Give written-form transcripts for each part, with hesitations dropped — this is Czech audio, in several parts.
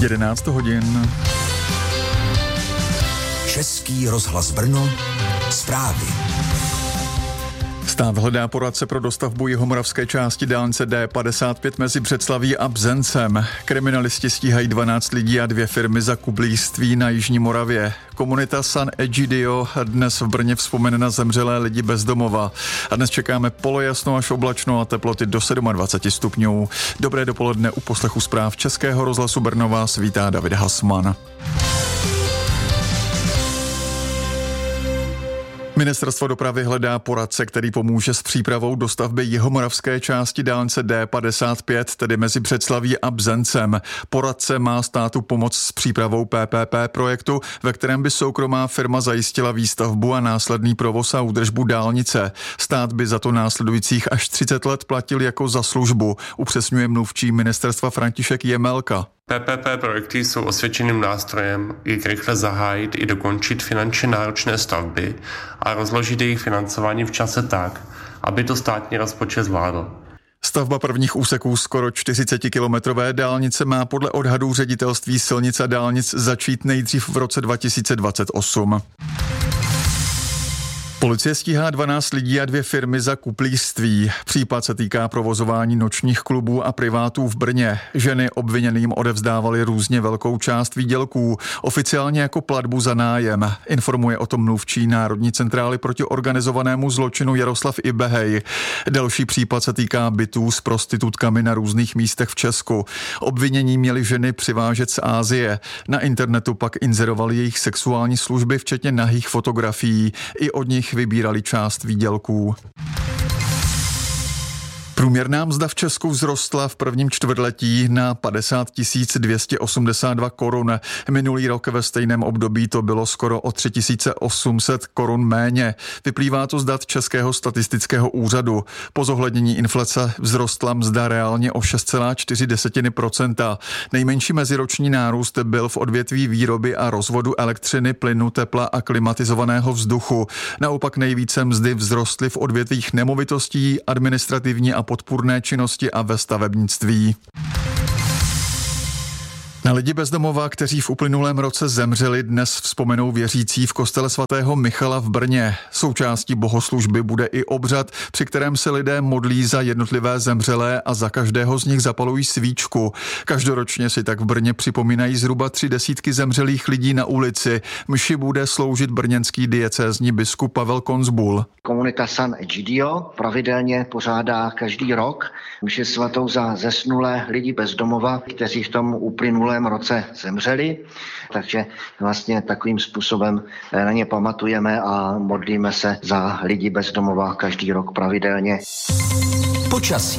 11 hodin. Český rozhlas Brno, zprávy. Stát hledá poradce pro dostavbu jihomoravské části dálnice D55 mezi Břeclaví a Bzencem. Kriminalisti stíhají 12 lidí a 2 firmy za kublíctví na jižní Moravě. Komunita San Egidio dnes v Brně vzpomene na zemřelé lidi bez domova. A dnes čekáme polojasno až oblačno a teploty do 27 stupňů. Dobré dopoledne, u poslechu zpráv Českého rozhlasu Brno vás vítá David Hasman. Ministerstvo dopravy hledá poradce, který pomůže s přípravou dostavby jihomoravské části dálnice D55, tedy mezi Břeclaví a Bzencem. Poradce má státu pomoct s přípravou PPP projektu, ve kterém by soukromá firma zajistila výstavbu a následný provoz a údržbu dálnice. Stát by za to následujících až 30 let platil jako za službu, upřesňuje mluvčí ministerstva František Jemelka. PPP projekty jsou osvědčeným nástrojem, jak rychle zahájit i dokončit finančně náročné stavby a rozložit jejich financování v čase tak, aby to státní rozpočet zvládl. Stavba prvních úseků skoro 40-kilometrové dálnice má podle odhadů ředitelství silnic a dálnic začít nejdřív v roce 2028. Policie stíhá 12 lidí a 2 firmy za kuplíctví. Případ se týká provozování nočních klubů a privátů v Brně. Ženy obviněným odevzdávaly různě velkou část výdělků, oficiálně jako platbu za nájem. Informuje o tom mluvčí Národní centrály proti organizovanému zločinu Jaroslav Ibehej. Další případ se týká bytů s prostitutkami na různých místech v Česku. Obvinění měly ženy přivážet z Asie. Na internetu pak inzerovali jejich sexuální služby, včetně nahých fotografií. I od nich vybírali část výdělků. Průměrná mzda v Česku vzrostla v prvním čtvrtletí na 50 282 korun. Minulý rok ve stejném období to bylo skoro o 3 800 korun méně. Vyplývá to z dat Českého statistického úřadu. Po zohlednění inflace vzrostla mzda reálně o 6,4%. Nejmenší meziroční nárůst byl v odvětví výroby a rozvodu elektřiny, plynu, tepla a klimatizovaného vzduchu. Naopak nejvíce mzdy vzrostly v odvětvích nemovitostí, administrativní a podpůrné činnosti a ve stavebnictví. Na lidi bez domova, kteří v uplynulém roce zemřeli, dnes vzpomenou věřící v kostele svatého Michala v Brně. Součástí bohoslužby bude i obřad, při kterém se lidé modlí za jednotlivé zemřelé a za každého z nich zapalují svíčku. Každoročně si tak v Brně připomínají zhruba 30 zemřelých lidí na ulici. Mši bude sloužit brněnský diecézní biskup Pavel Konzbul. Komunita San Egidio pravidelně pořádá každý rok mši svatou za zesnulé lidi bez domova, kteří v tom uplynulém roce zemřeli, takže vlastně takovým způsobem na ně pamatujeme a modlíme se za lidi bez domova každý rok pravidelně. Počasí.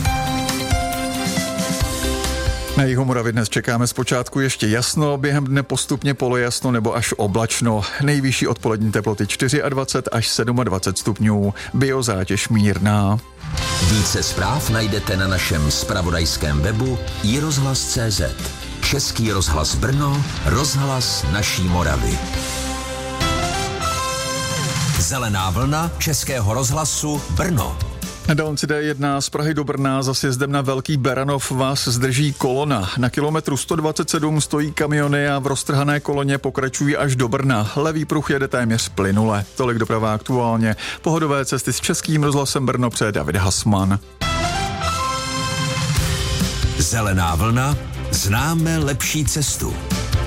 Na Jihomoravě dnes čekáme zpočátku ještě jasno, během dne postupně polojasno nebo až oblačno. Nejvyšší odpolední teploty 24 až 27 stupňů, biozátěž mírná. Více zpráv najdete na našem zpravodajském webu iRozhlas.cz. Český rozhlas Brno, rozhlas naší Moravy. Zelená vlna Českého rozhlasu Brno. Na dálnici D1 z Prahy do Brna za sjezdem na Velký Beranov vás zdrží kolona. Na kilometru 127 stojí kamiony a v roztrhané koloně pokračují až do Brna. Levý pruh jede téměř plynule. Tolik doprava aktuálně. Pohodové cesty s Českým rozhlasem Brno přeje David Hasman. Zelená vlna, známe lepší cestu.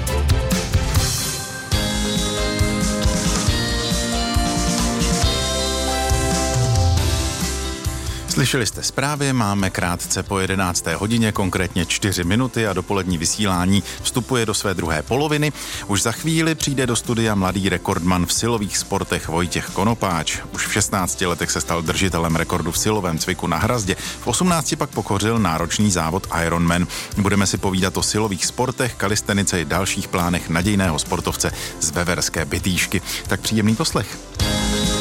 Slyšeli jste zprávy, máme krátce po 11. hodině, konkrétně 4 minuty a dopolední vysílání vstupuje do své druhé poloviny. Už za chvíli přijde do studia mladý rekordman v silových sportech Vojtěch Konopáč. Už v 16 letech se stal držitelem rekordu v silovém cviku na hrazdě. V 18 pak pokořil náročný závod Ironman. Budeme si povídat o silových sportech, kalistenice i dalších plánech nadějného sportovce z veverské Bytýšky. Tak příjemný poslech.